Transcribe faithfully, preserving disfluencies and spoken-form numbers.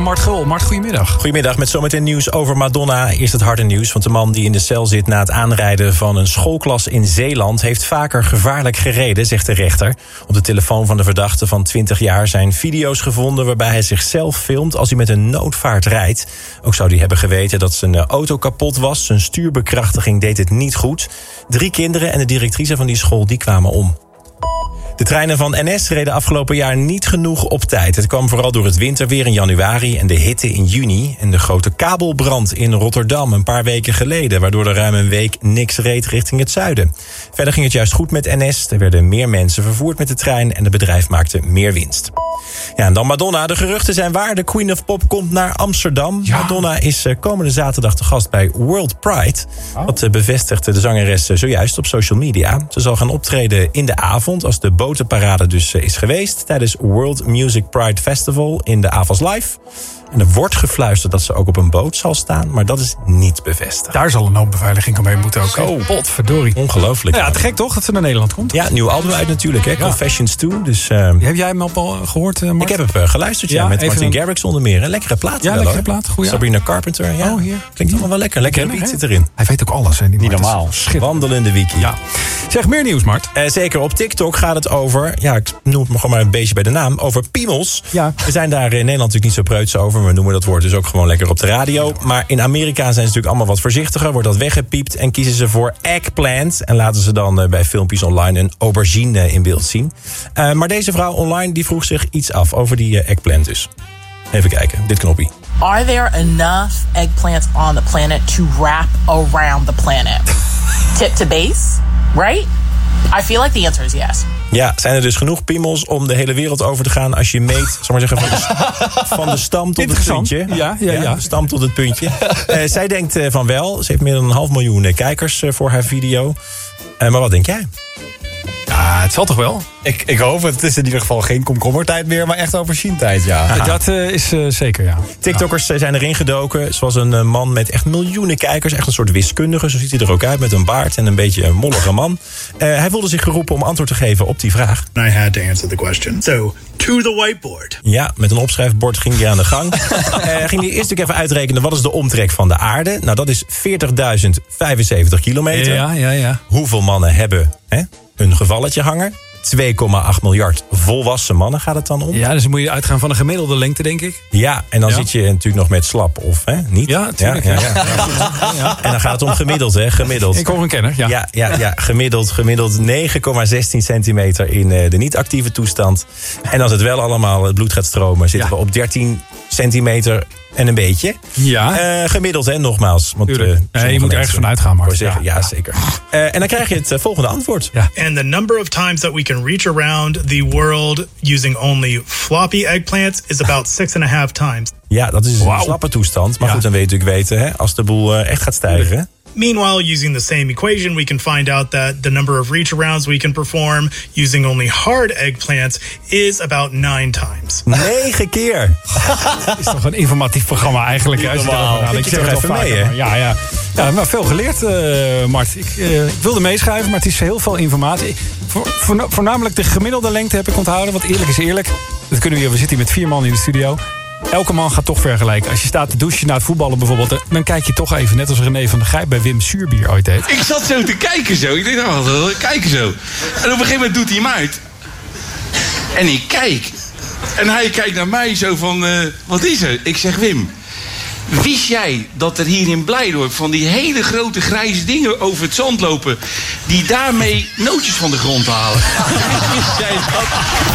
Mart Gul, Mart, goedemiddag. Goedemiddag, met zometeen nieuws over Madonna. Eerst het harde nieuws, want de man die in de cel zit na het aanrijden van een schoolklas in Zeeland heeft vaker gevaarlijk gereden, zegt de rechter. Op de telefoon van de verdachte van twintig jaar zijn video's gevonden waarbij hij zichzelf filmt als hij met een noodvaart rijdt. Ook zou hij hebben geweten dat zijn auto kapot was. Zijn stuurbekrachtiging deed het niet goed. Drie kinderen en de directrice van die school die kwamen om. De treinen van N S reden afgelopen jaar niet genoeg op tijd. Het kwam vooral door het winterweer in januari en de hitte in juni. En de grote kabelbrand in Rotterdam een paar weken geleden, waardoor er ruim een week niks reed richting het zuiden. Verder ging het juist goed met N S. Er werden meer mensen vervoerd met de trein en het bedrijf maakte meer winst. Ja, en dan Madonna. De geruchten zijn waar. De Queen of Pop komt naar Amsterdam. Ja. Madonna is komende zaterdag te gast bij World Pride. Oh. Dat bevestigt de zangeres zojuist op social media. Ze zal gaan optreden in de avond als de botenparade dus is geweest tijdens World Music Pride Festival in de Avas Live. En er wordt gefluisterd dat ze ook op een boot zal staan, maar dat is niet bevestigd. Daar zal een hoop beveiliging omheen moeten ook. Zo, potverdorie. Ongelooflijk. Ja, te gek toch dat ze naar Nederland komt? Ja, nieuw album uit natuurlijk, hè? Ja. Confessions two. Dus, uh, heb jij hem al gehoord, uh, Mart? Ik heb hem uh, geluisterd, ja, ja met Martin een... Garrix onder meer. Een lekkere plaat. Ja, wel, lekkere hoor. plaat. Goeie. Sabrina Carpenter. Ja. Oh, hier. Klinkt allemaal wel lekker. Lekkere beat zit erin. Hij weet ook alles, hè? Die niet normaal. Wandelende wiki. Ja. Zeg, meer nieuws, Mart. Uh, zeker, op TikTok gaat het over, ja, ik noem het gewoon maar een beetje bij de naam, over piemels. Ja. We zijn daar in Nederland natuurlijk niet zo preuts over. We noemen dat woord dus ook gewoon lekker op de radio. Maar in Amerika zijn ze natuurlijk allemaal wat voorzichtiger. Wordt dat weggepiept en kiezen ze voor eggplant. En laten ze dan uh, bij filmpjes online een aubergine uh, in beeld zien. Uh, maar deze vrouw online die vroeg zich iets af over die uh, eggplant dus. Even kijken, dit knoppie. Are there enough eggplants on the planet to wrap around the planet? Tip to base, right? I feel like the answer is yes. Ja, zijn er dus genoeg piemels om de hele wereld over te gaan als je meet, zal maar zeggen, van de, van de stam tot het puntje. Ja, ja, ja. ja de stam tot het puntje. uh, zij denkt uh, van wel. Ze heeft meer dan een half miljoen uh, kijkers uh, voor haar video. Uh, maar wat denk jij? Ja, het zal toch wel? Ik, ik hoop het. Het is in ieder geval geen komkommertijd meer, maar echt aubergine-tijd, ja. Aha. Dat uh, is uh, zeker, ja. TikTokkers ja. zijn erin gedoken. Zoals een uh, man met echt miljoenen kijkers. Echt een soort wiskundige. Zo ziet hij er ook uit met een baard en een beetje een mollige man. Uh, hij voelde zich geroepen om antwoord te geven op die vraag. I had to answer the question. So, to the whiteboard. Ja, met een opschrijfbord ging hij aan de gang. uh, ging hij eerst natuurlijk even uitrekenen wat is de omtrek van de aarde. Nou, dat is veertigduizend vijfenzeventig kilometer. Ja, ja, ja. Hoeveel mannen hebben hè, een gevalletje hangen? twee komma acht miljard volwassen mannen gaat het dan om. Ja, dus dan moet je uitgaan van een gemiddelde lengte, denk ik. Ja, en dan ja. zit je natuurlijk nog met slap of hè, niet. Ja, natuurlijk. Ja, ja, ja. Ja, ja. En dan gaat het om gemiddeld, hè, gemiddeld. Ik hoor een kenner, ja. Ja, ja, ja gemiddeld, gemiddeld negen komma zestien centimeter in uh, de niet-actieve toestand. En als het wel allemaal het bloed gaat stromen, zitten ja. we op dertien centimeter en een beetje. Ja. Uh, gemiddeld, hè, nogmaals. Want, uh, nee, je moet ergens vanuit gaan, maar. Zeggen, ja, ja, zeker. Uh, en dan krijg je het uh, volgende antwoord. Ja. And the number of times that we can reach around the world using only floppy eggplants is about six and a half times. Ja, dat is wow. een slappe toestand. Maar ja. goed, dan weet je natuurlijk weten, hè, als de boel uh, echt gaat stijgen. Meanwhile, using the same equation, we can find out that the number of reach-arounds we can perform using only hard eggplants is about nine times. Negen keer! Dat is toch een informatief programma eigenlijk. Als je wow. Ik zeg even mee, hè? Ja, ja. Ja, maar veel geleerd, uh, Mart. Ik, uh, ik wilde meeschrijven, maar het is heel veel informatie. Voor, voor, voornamelijk de gemiddelde lengte heb ik onthouden. Want eerlijk is eerlijk. Dat kunnen we, we zitten hier met vier man in de studio. Elke man gaat toch vergelijken. Als je staat te douchen na het voetballen bijvoorbeeld, dan kijk je toch even, net als René van der Gijp bij Wim Suurbier ooit deed. Ik zat zo te kijken zo. Ik denk, nou, kijken zo. En op een gegeven moment doet hij hem uit. En ik kijk. En hij kijkt naar mij zo van, uh, wat is er? Ik zeg, Wim, wist jij dat er hier in Blijdorp van die hele grote grijze dingen over het zand lopen, die daarmee nootjes van de grond halen? Wist jij dat?